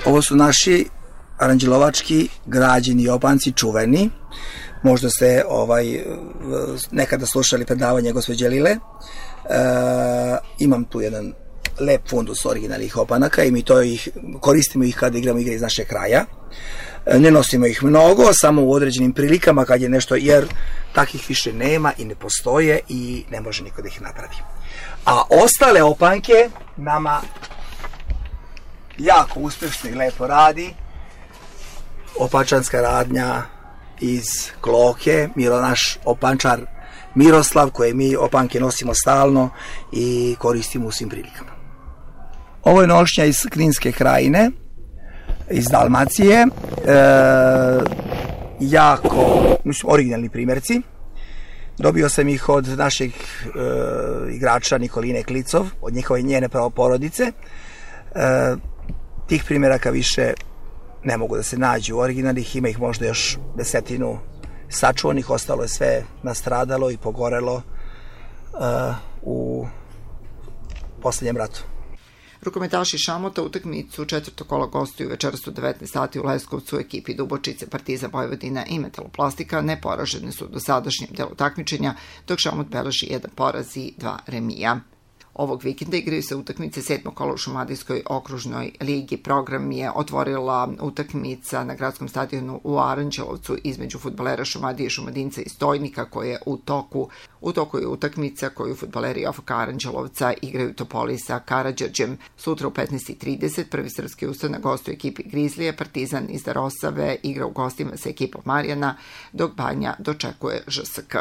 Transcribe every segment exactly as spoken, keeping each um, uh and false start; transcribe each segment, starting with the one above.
Ovo su naši aranđelovački građeni opanci, čuveni. Možda ste ovaj, nekada slušali predavanje gospođe Lile. E, imam tu jedan lep fundus originalnih opanaka i mi to ih, koristimo ih kada igramo igre iz našeg kraja. E, ne nosimo ih mnogo, samo u određenim prilikama kad je nešto, jer takih više nema i ne postoje i ne može niko da ih napravi. A ostale opanke nama jako uspešno i lepo radi opačanska radnja iz Kloke, Miro, naš opančar Miroslav, koje mi opanke nosimo stalno i koristimo u svim prilikama. Ovo je nošnja iz Kninske krajine, iz Dalmacije, e, jako, mislim, originalni primjerci. Dobio sam ih od našeg e, igrača Nikoline Klicov, od njihove njene pravo porodice. E, tih primjeraka više ne mogu da se nađu originalnih, ima ih možda još desetinu sačuvanih, ostalo je sve nastradalo i pogorelo uh, u poslednjem ratu. Rukometaši Šamota utakmicu četvrtog kola gostuju večeras u devetnaest sati u Leskovcu u ekipi Dubočice, Partizan Vojvodina i Metaloplastika. Neporaženi su do sadašnjem delu takmičenja, dok Šamot beleži jedan poraz i dva remija. Ovog vikenda igraju se utakmice sedmog kola u Šumadijskoj okružnoj ligi. Program je otvorila utakmica na gradskom stadionu u Aranđelovcu između fudbalera Šumadije, Šumadinca i Stojnika, koje je u toku. U toku je utakmica koju fudbaleri O F K Aranđelovca igraju Topoli sa Karađorđem. Sutra u petnaest i trideset Prvi srpski ustanak gostuje ekipi Grizlije, Partizan iz Darosave igra u gostima sa ekipom Marijana, dok Banja dočekuje Ž S K.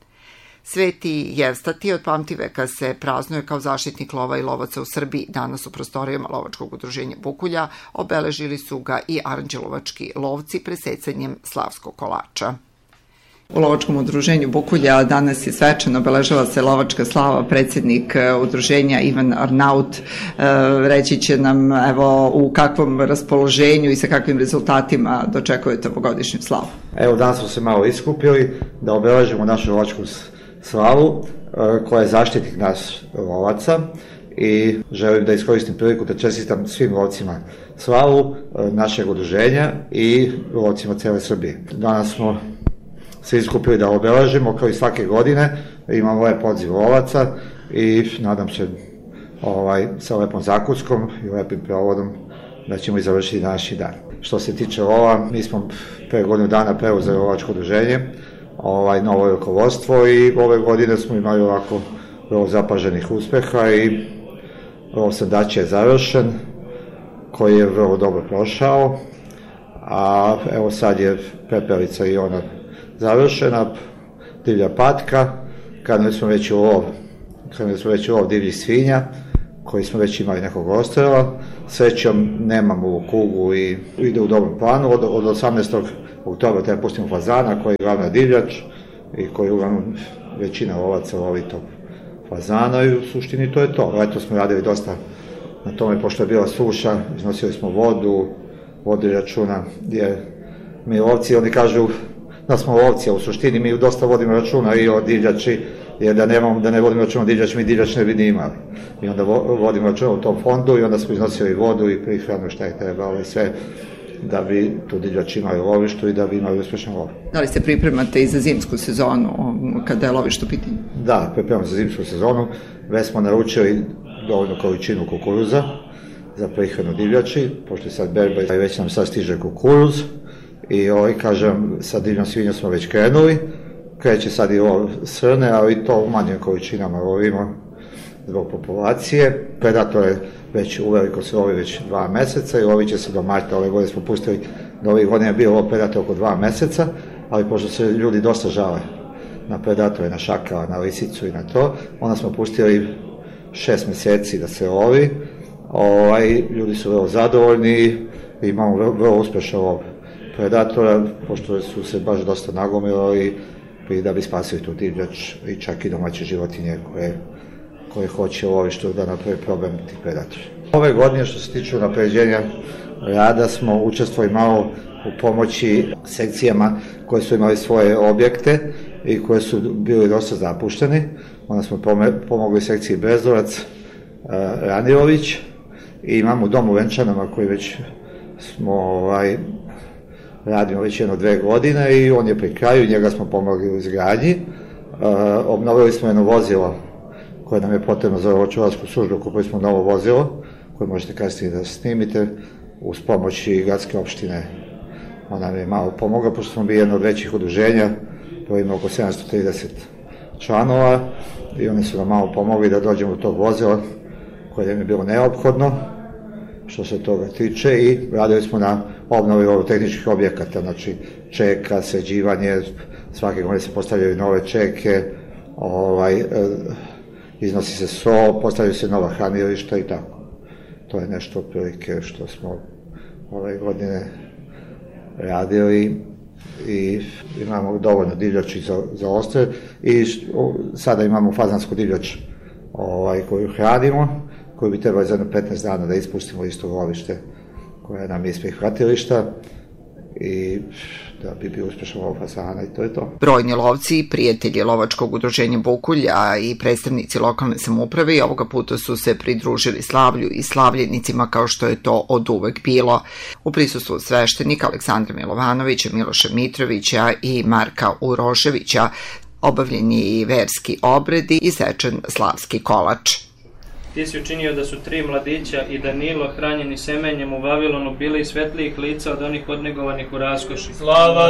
Sveti Jevstati od pamtiveka se praznuje kao zaštitnik lova i lovaca u Srbiji. Danas u prostorijama Lovačkog udruženja Bukulja obeležili su ga i aranđelovački lovci presecanjem slavskog kolača. U Lovačkom udruženju Bukulja danas je svečano obeležava se lovačka slava. Predsjednik udruženja Ivan Arnaut reći će nam evo u kakvom raspoloženju i sa kakvim rezultatima dočekujete ovogodišnju slavu. Evo danas smo se malo iskupili da obeležimo našu lovačku slavu koja je zaštitnik nas lovaca i želim da iskoristim priliku da čestitam svim lovcima slavu našeg udruženja i lovcima cele Srbije. Danas smo se iskupili da obeležimo kao i svake godine, imamo lep odziv lovaca i nadam se ovaj, sa lepom zakuskom i lepim provodom da ćemo i završiti današnji dan. Što se tiče lova, mi smo pre godinu dana preuzeli lovačko udruženje, ovaj, novo rukovodstvo i ove godine smo imali ovako vrlo zapaženih uspeha i lov Sandače je završen, koji je vrlo dobro prošao, a evo sad je Pepelica i ona završena, divlja patka, krenuli smo već u lov, krenuli smo već u lov divljih svinja, koji smo već imali nekog ostrela. Srećom nemamo u kugu i ide u dobrom planu. Od, od osamnaestog oktobra treba pustimo fazana, koji je glavna divljač i koji uglavnom većina lovaca lovi tog fazana i u suštini to je to. Leto smo radili dosta na tome, pošto je bila suša, iznosili smo vodu, vodi računa, jer mi lovci, oni kažu da smo lovci, a u suštini mi dosta vodimo računa i o divljači, jer da, nemamo, da ne vodimo računa o divljači, mi divljač ne bi ni imali. I onda vodimo računa u tom fondu i onda smo iznosili vodu i prihranu šta je trebalo i sve da bi tu divljač imali lovištu i da bi imali uspešan lov. Da li se pripremate i za zimsku sezonu kada je lovište u pitanju? Da, pripremamo za zimsku sezonu. Već smo naručili dovoljnu količinu kukuruza za prihranu divljači, pošto je sad berba i već nam sad stiže kukuruz. I ovaj, kažem, sa divljom svinjom smo već krenuli, kreće sad i lov srne, ali to u manjim količinama lovimo zbog populacije. Predatore već uveliko se lovi već dva meseca i lovit će se do marta. Ove godine smo pustili, do ovih godina je bilo predator oko dva meseca, ali pošto se ljudi dosta žale na predatore, na šakala, na lisicu i na to, onda smo pustili šest meseci da se lovi. Ovaj, ljudi su vrlo zadovoljni i imamo vrlo, vrlo uspešan lov predatora, pošto su se baš dosta nagomilali i da bi spasili tu divljač i čak i domaće životinje koje, koje hoće u lovištu da napravi problem tih predatora. Ove godine što se tiče unapređenja rada smo učestvovali malo u pomoći sekcijama koje su imali svoje objekte i koje su bili dosta zapušteni. Onda smo pomogli sekciji Brezovac, Ranilović i imamo dom u Venčanama koji već smo ovaj, radimo već jedno dve godine i on je pri kraju, njega smo pomogli u izgradnji. Uh, obnovili smo jedno vozilo koje nam je potrebno za očuvarsku službu, kupili smo novo vozilo koje možete kasnije da snimite uz pomoć i gradske opštine. Ona nam je malo pomogla, pošto smo bili jedno od većih udruženja, to ima oko sedamsto trideset članova i oni su nam malo pomogli da dođemo do tog vozila koje nam je bilo neophodno što se toga tiče i radili smo na obnovi tehničkih objekata, znači čeka, sređivanje, svake godine se postavljaju nove čeke, ovaj, e, iznosi se so, postavljaju se nova hranilišta i tako. To je nešto otprilike što smo ove godine radili i imamo dovoljno divljači za, za ostrel i sada imamo fazansku divljač ovaj, koju hranimo, koju bi trebali za jedno petnaest dana da ispustimo isto lovište koje nam je ispred hvatilišta i da bi bio uspešan lov fazana i to je to. Brojni lovci, prijatelji lovačkog udruženja Bukulja i predstavnici lokalne samouprave i ovoga puta su se pridružili slavlju i slavljenicima kao što je to od uvek bilo. U prisustvu sveštenika Aleksandra Milovanovića, Miloša Mitrovića i Marka Uroševića obavljeni i verski obredi i sečen slavski kolač. Ti si učinio da su tri mladića i Danilo hranjeni semenjem u Vavilonu bili svetlijih lica od onih odnegovanih u raskoši. Slava